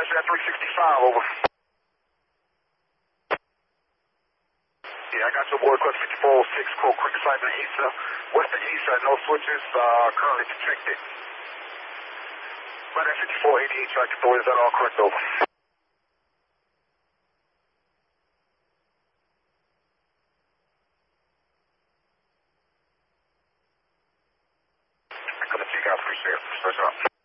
Roger that, 365, over. Yeah, I got your boy, request 5406, Crow Creek, assignment east, western east, no switches, currently detected. Right at 5488, tractor 4, is that all correct, over? I'm gonna take out 3 seconds, start up.